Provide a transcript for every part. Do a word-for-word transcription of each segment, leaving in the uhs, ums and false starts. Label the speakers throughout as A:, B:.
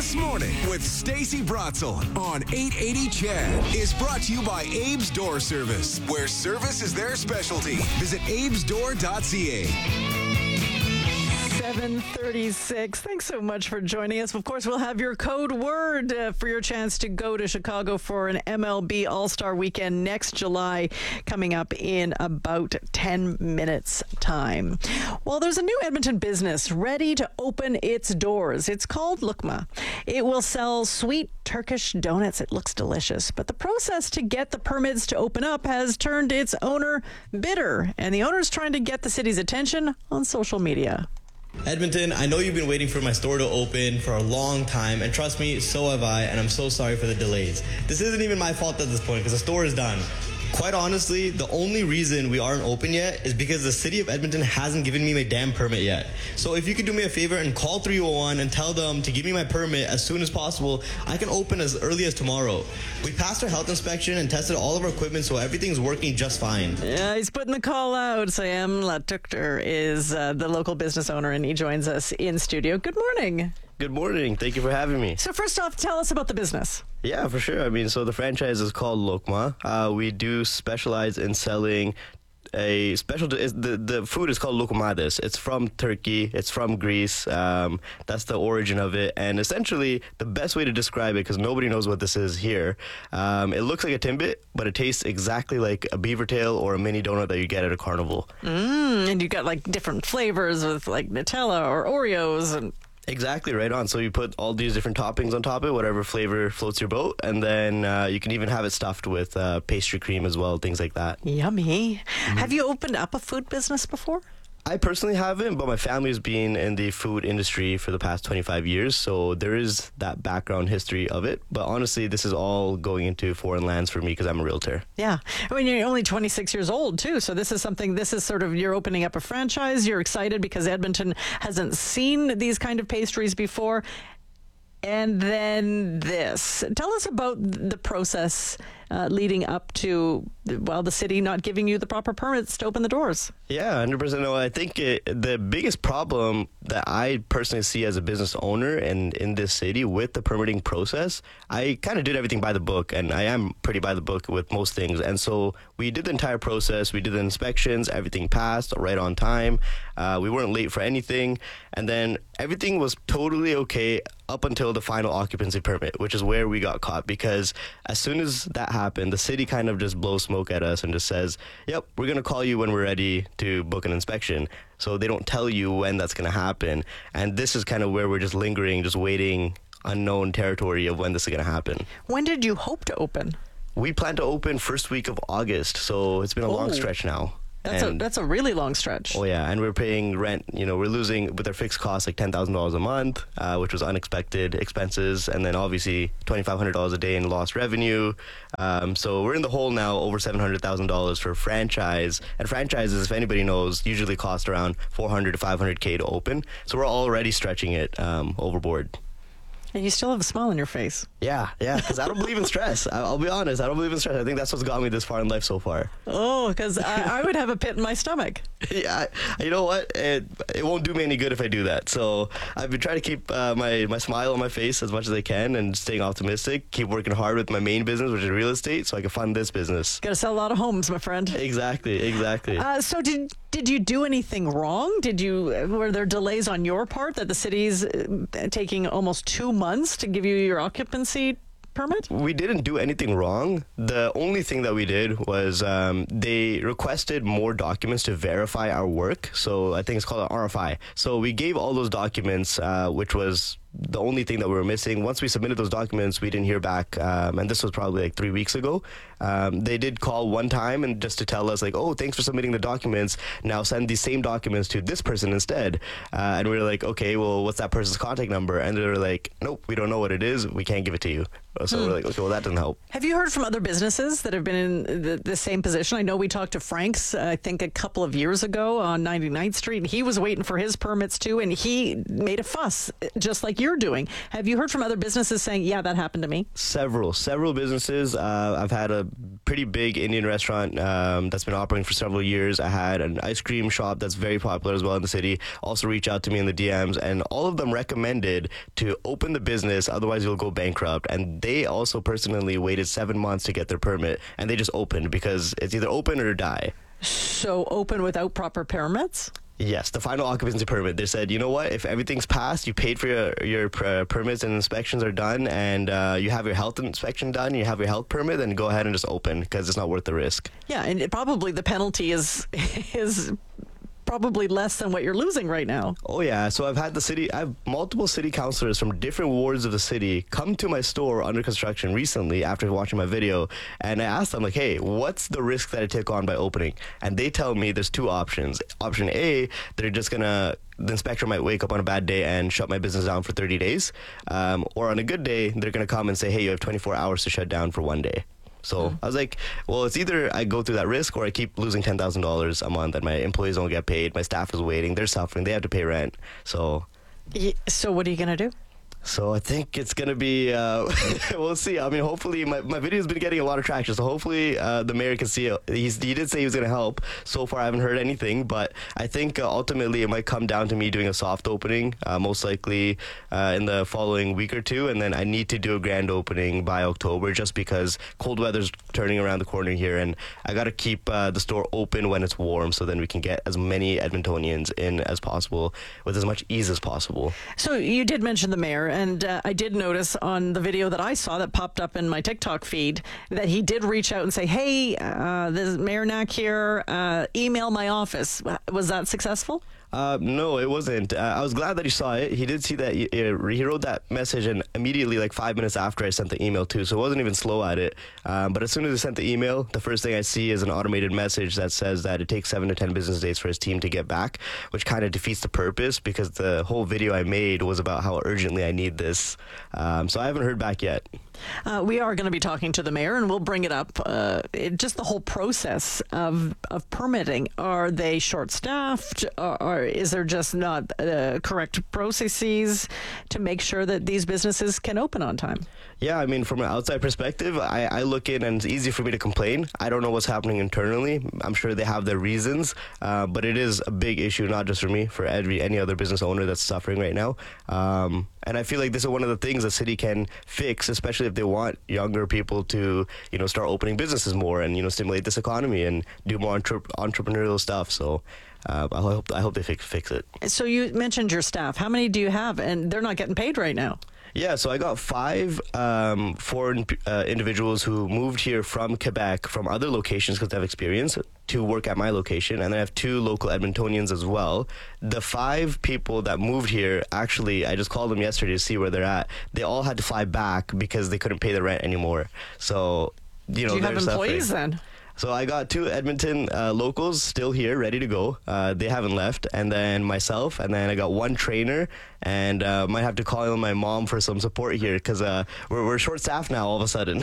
A: This Morning with Stacey Brotzel on eight eighty C H E D is brought to you by Abe's Door Service, where service is their specialty. Visit abes door dot c a.
B: seven thirty-six. Thanks so much for joining us. Of course, we'll have your code word uh, for your chance to go to Chicago for an M L B All-Star Weekend next July, coming up in about ten minutes time. Well, there's a new Edmonton business ready to open its doors. It's called Lukma. It will sell sweet Turkish donuts. It looks delicious, but the process to get the permits to open up has turned its owner bitter, and the owner's trying to get the city's attention on social media.
C: Edmonton, I know you've been waiting for my store to open for a long time, and trust me, so have I, and I'm so sorry for the delays. This isn't even my fault at this point, because the store is done. Quite honestly, the only reason we aren't open yet is because the city of Edmonton hasn't given me my damn permit yet. So if you could do me a favor and call three oh one and tell them to give me my permit as soon as possible, I can open as early as tomorrow. We passed our health inspection and tested all of our equipment, so everything's working just fine.
B: Yeah, he's putting the call out. Sam Latukter is uh, the local business owner, and he joins us in studio. Good morning.
D: Good morning. Thank you for having me.
B: So first off, tell us about the business.
D: Yeah, for sure. I mean, so the franchise is called Lukma. Uh, we do specialize in selling a special. The the food is called lokumades. It's from Turkey. It's from Greece. Um, that's the origin of it. And essentially, the best way to describe it, because nobody knows what this is here, um, it looks like a Timbit, but it tastes exactly like a beaver tail or a mini donut that you get at a carnival.
B: Mm, and you got like different flavors with like Nutella or Oreos and.
D: Exactly, right on. So you put all these different toppings on top of it, whatever flavor floats your boat, and then uh, you can even have it stuffed with uh, pastry cream as well, things like that.
B: Yummy. Mm-hmm. Have you opened up a food business before?
D: I personally haven't, but my family's been in the food industry for the past twenty-five years, so there is that background history of it. But honestly, this is all going into foreign lands for me because I'm a realtor.
B: Yeah. I mean, you're only twenty-six years old, too, so this is something, this is sort of, you're opening up a franchise. You're excited because Edmonton hasn't seen these kind of pastries before. And then this. Tell us about the process uh, leading up to, well, the city not giving you the proper permits to open the doors.
D: Yeah, one hundred percent. No, I think it, the biggest problem that I personally see as a business owner and in this city with the permitting process, I kind of did everything by the book, and I am pretty by the book with most things. And so we did the entire process. We did the inspections. Everything passed right on time. Uh, we weren't late for anything. And then everything was totally okay up until the final occupancy permit, which is where we got caught, because as soon as that happened, the city kind of just blows smoke at us and just says, yep, we're going to call you when we're ready to book an inspection. So they don't tell you when that's going to happen. And this is kind of where we're just lingering, just waiting, unknown territory of when this is going to happen.
B: When did you hope to open?
D: We plan to open first week of August, so it's been a
B: oh.
D: long stretch now.
B: That's and, a that's a really long stretch.
D: Oh yeah, and we're paying rent. You know, we're losing with our fixed costs like ten thousand dollars a month, uh, which was unexpected expenses, and then obviously twenty five hundred dollars a day in lost revenue. Um, so we're in the hole now, over seven hundred thousand dollars for franchise. And franchises, if anybody knows, usually cost around four hundred to five hundred k to open. So we're already stretching it um, overboard.
B: And you still have a smile on your face.
D: Yeah, yeah, because I don't believe in stress. I'll be honest, I don't believe in stress. I think that's what's got me this far in life so far.
B: Oh, because I, I would have a pit in my stomach.
D: Yeah, I, you know what? It, it won't do me any good if I do that. So I've been trying to keep uh, my, my smile on my face as much as I can and staying optimistic, keep working hard with my main business, which is real estate, so I can fund this business.
B: Got to sell a lot of homes, my friend.
D: Exactly, exactly.
B: Uh, so did did you do anything wrong? Did you were there delays on your part that the city's taking almost two months to give you your occupancy permit?
D: We didn't do anything wrong. The only thing that we did was um, they requested more documents to verify our work. So I think it's called an R F I. So we gave all those documents, uh, which was the only thing that we were missing. Once we submitted those documents, we didn't hear back, um, and this was probably like three weeks ago. Um, they did call one time and just to tell us like, oh, thanks for submitting the documents. Now send these same documents to this person instead. Uh, and we were like, okay, well, what's that person's contact number? And they were like, nope, we don't know what it is. We can't give it to you. So hmm. we're like, okay, well, that doesn't help.
B: Have you heard from other businesses that have been in the, the same position? I know we talked to Frank's, uh, I think, a couple of years ago on ninety-ninth Street. He was waiting for his permits too, and he made a fuss, just like like you're doing. Have you heard from other businesses saying, yeah, that happened to me?
D: Several, several businesses. Uh, I've had a pretty big Indian restaurant um, that's been operating for several years. I had an ice cream shop that's very popular as well in the city. Also reach out to me in the D Ms, and all of them recommended to open the business, otherwise you'll go bankrupt. And they also personally waited seven months to get their permit, and they just opened because it's either open or die.
B: So open without proper permits?
D: Yes, the final occupancy permit. They said, you know what, if everything's passed, you paid for your, your uh, permits and inspections are done, and uh, you have your health inspection done, you have your health permit, then go ahead and just open because it's not worth the risk.
B: Yeah, and it, probably the penalty is is probably less than what you're losing right now.
D: Oh yeah, so I've had the city, I have multiple city councilors from different wards of the city come to my store under construction recently after watching my video, and I asked them like, hey, what's the risk that I take on by opening? And they tell me there's two options. Option A, they're just gonna the inspector might wake up on a bad day and shut my business down for thirty days, um, or on a good day they're gonna come and say, hey, you have twenty-four hours to shut down for one day. So I was like, well, it's either I go through that risk or I keep losing ten thousand dollars a month and my employees don't get paid. My staff is waiting. They're suffering. They have to pay rent. So,
B: so what are you going to do?
D: So I think it's going to be, uh, we'll see. I mean, hopefully my, my video's been getting a lot of traction. So hopefully uh, the mayor can see it. He's, he did say he was going to help. So far, I haven't heard anything. But I think uh, ultimately it might come down to me doing a soft opening, uh, most likely uh, in the following week or two. And then I need to do a grand opening by October just because cold weather's turning around the corner here. And I got to keep uh, the store open when it's warm so then we can get as many Edmontonians in as possible with as much ease as possible.
B: So you did mention the mayor. And uh, I did notice on the video that I saw that popped up in my TikTok feed that he did reach out and say, hey, uh, this is Mayor Knack here, uh, email my office. Was that successful?
D: Uh, no, it wasn't. Uh, I was glad that he saw it. He did see that. He, he wrote that message, and immediately, like five minutes after, I sent the email too. So it wasn't even slow at it. Um, but as soon as I sent the email, the first thing I see is an automated message that says that it takes seven to ten business days for his team to get back, which kind of defeats the purpose because the whole video I made was about how urgently I need this. Um, so I haven't heard back yet.
B: Uh, we are going to be talking to the mayor, and we'll bring it up. Uh, it, just the whole process of of permitting. Are they short-staffed? Or, or is there just not uh, correct processes to make sure that these businesses can open on time?
D: Yeah, I mean, from an outside perspective, I, I look in and it's easy for me to complain. I don't know what's happening internally. I'm sure they have their reasons, uh, but it is a big issue, not just for me, for every any other business owner that's suffering right now. Um, and I feel like this is one of the things the city can fix, especially if they want younger people to, you know, start opening businesses more and, you know, stimulate this economy and do more entre- entrepreneurial stuff. So uh, I hope I hope they fix fix it.
B: So you mentioned your staff. How many do you have? And they're not getting paid right now.
D: Yeah, so I got five um, foreign uh, individuals who moved here from Quebec, from other locations because they have experience, to work at my location. And then I have two local Edmontonians as well. The five people that moved here, actually, I just called them yesterday to see where they're at. They all had to fly back because they couldn't pay the rent anymore. So, you know,
B: do you have employees
D: suffering.
B: then?
D: So I got two Edmonton uh, locals still here, ready to go. Uh, they haven't left. And then myself, and then I got one trainer, and uh, might have to call in my mom for some support here because uh, we're, we're short-staffed now all of a sudden.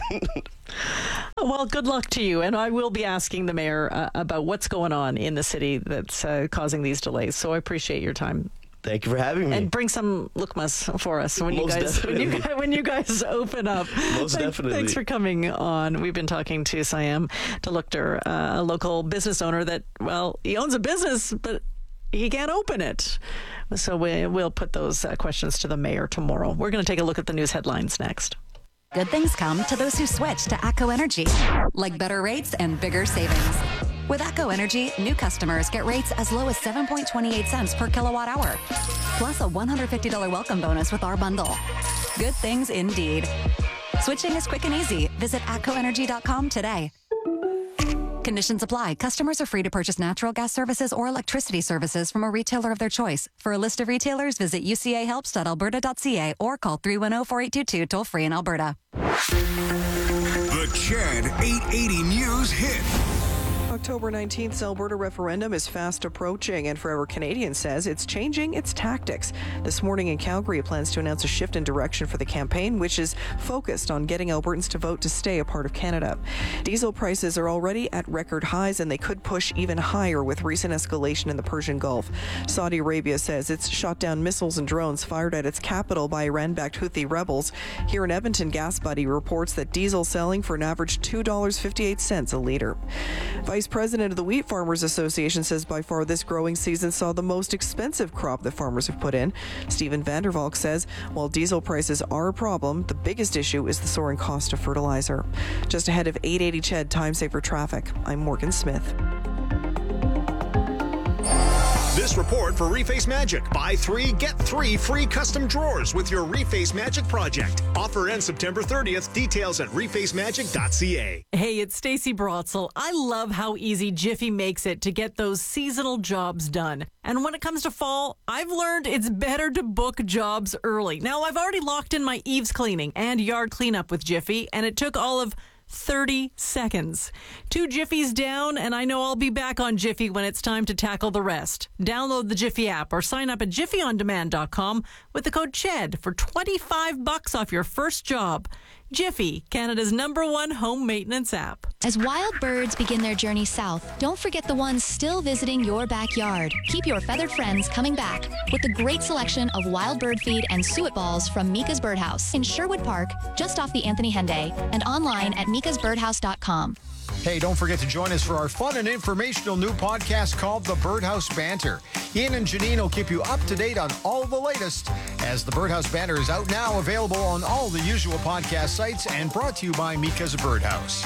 B: Well, good luck to you. And I will be asking the mayor uh, about what's going on in the city that's uh, causing these delays. So I appreciate your time.
D: Thank you for having me.
B: And bring some lukmas for us when
D: Most
B: you guys when you, when you guys open up.
D: Most
B: Thank,
D: definitely.
B: Thanks for coming on. We've been talking to Siam Talukder, uh, a local business owner that, well, he owns a business, but he can't open it. So we, we'll put those uh, questions to the mayor tomorrow. We're going to take a look at the news headlines next.
E: Good things come to those who switch to ATCO Energy, like better rates and bigger savings. With ATCO Energy, new customers get rates as low as seven point two eight cents per kilowatt hour, plus a one hundred fifty dollars welcome bonus with our bundle. Good things indeed. Switching is quick and easy. Visit atco energy dot com today. Conditions apply. Customers are free to purchase natural gas services or electricity services from a retailer of their choice. For a list of retailers, visit u c a helps dot alberta dot c a or call three one zero, four eight two two toll free in Alberta.
A: The Chad eight eighty News Hit.
F: October nineteenth's Alberta referendum is fast approaching, and Forever Canadian says it's changing its tactics. This morning in Calgary, it plans to announce a shift in direction for the campaign, which is focused on getting Albertans to vote to stay a part of Canada. Diesel prices are already at record highs, and they could push even higher with recent escalation in the Persian Gulf. Saudi Arabia says it's shot down missiles and drones fired at its capital by Iran-backed Houthi rebels. Here in Edmonton, Gas Buddy reports that diesel selling for an average two dollars and fifty-eight cents a litre. Vice President of the Wheat Farmers Association says by far this growing season saw the most expensive crop that farmers have put in. Stephen Vandervalk says while diesel prices are a problem, the biggest issue is the soaring cost of fertilizer. Just ahead of eight eighty C H E D Time Saver Traffic, I'm Morgan Smith.
G: This report for Reface Magic. Buy three, get three free custom drawers with your Reface Magic project. Offer ends September thirtieth. Details at reface magic dot c a.
B: Hey, it's Stacey Brotzel. I love how easy Jiffy makes it to get those seasonal jobs done. And when it comes to fall, I've learned it's better to book jobs early. Now, I've already locked in my eaves cleaning and yard cleanup with Jiffy, and it took all of thirty seconds. Two Jiffies down, and I know I'll be back on Jiffy when it's time to tackle the rest. Download the Jiffy app or sign up at jiffy on demand dot com with the code C H E D for twenty-five bucks off your first job. Jiffy, Canada's number one home maintenance app.
H: As wild birds begin their journey south, don't forget the ones still visiting your backyard. Keep your feathered friends coming back with the great selection of wild bird feed and suet balls from Mika's Birdhouse in Sherwood Park, just off the Anthony Henday, and online at mikas birdhouse dot com.
I: Hey, don't forget to join us for our fun and informational new podcast called The Birdhouse Banter. Ian and Janine will keep you up to date on all the latest, as The Birdhouse Banter is out now, available on all the usual podcast sites, and brought to you by Mika's Birdhouse.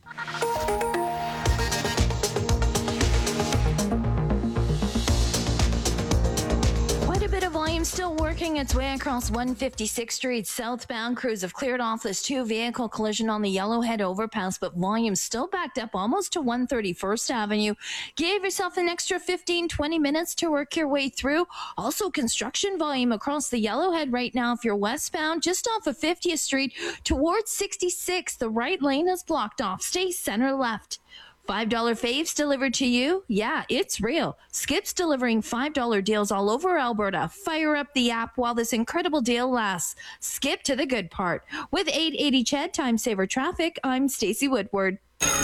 J: Volume still working its way across one fifty-sixth Street southbound. Crews have cleared off this two-vehicle collision on the Yellowhead overpass, but volume still backed up almost to one thirty-first Avenue. Give yourself an extra fifteen, twenty minutes to work your way through. Also, construction volume across the Yellowhead right now if you're westbound, just off of fiftieth Street towards sixty-sixth. The right lane is blocked off. Stay center left. five dollar faves delivered to you? Yeah, it's real. Skip's delivering five dollar deals all over Alberta. Fire up the app while this incredible deal lasts. Skip to the good part. With eight eighty C H E D Time Saver Traffic, I'm Stacey Woodward.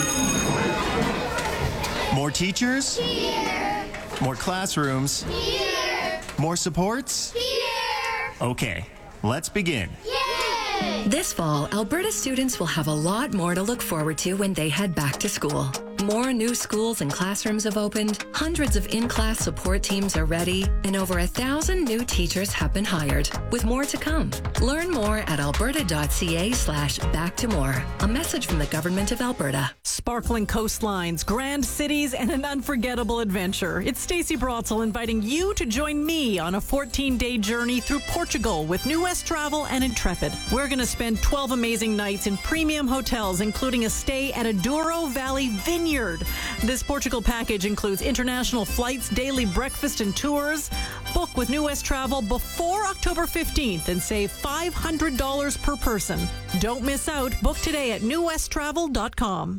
K: More teachers? Here. More classrooms? Here. More supports? Here. Okay, let's begin.
L: Yay! This fall, Alberta students will have a lot more to look forward to when they head back to school. More new schools and classrooms have opened, hundreds of in-class support teams are ready, and over a thousand new teachers have been hired, with more to come. Learn more at alberta.ca slash back to more. A message from the Government of Alberta.
B: Sparkling coastlines, grand cities, and an unforgettable adventure. It's Stacey Brotzel inviting you to join me on a fourteen-day journey through Portugal with New West Travel and Intrepid. We're going to spend twelve amazing nights in premium hotels, including a stay at a Douro Valley Vineyard. This Portugal package includes international flights, daily breakfast, and tours. Book with New West Travel before October fifteenth and save five hundred dollars per person. Don't miss out. Book today at new west travel dot com.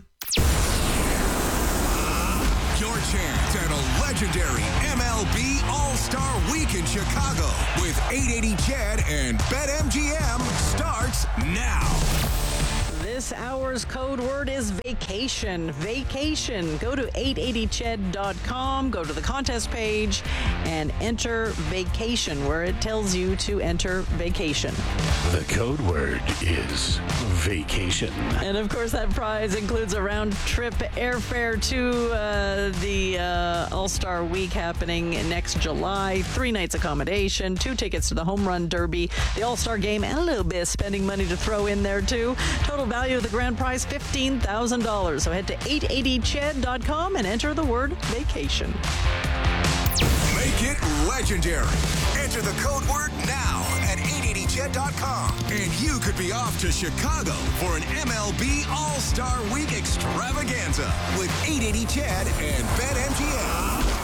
A: Your chance at a legendary M L B All-Star Week in Chicago with eight eighty C H E D and BetMGM starts now.
B: This hour's code word is vacation. Vacation. Go to eight eighty C H E D dot com, go to the contest page, and enter vacation, where it tells you to enter vacation.
M: The code word is vacation.
B: And of course, that prize includes a round trip airfare to uh, the uh, All-Star Week happening next July. Three nights accommodation, two tickets to the Home Run Derby, the All-Star Game, and a little bit of spending money to throw in there too. Total value of the grand prize, fifteen thousand dollars. So head to eight eighty C H E D dot com and enter the word vacation.
A: Make it legendary. Enter the code word now at eight eighty C H E D dot com. And you could be off to Chicago for an M L B All-Star Week extravaganza with eight eighty C H E D and BetMGM.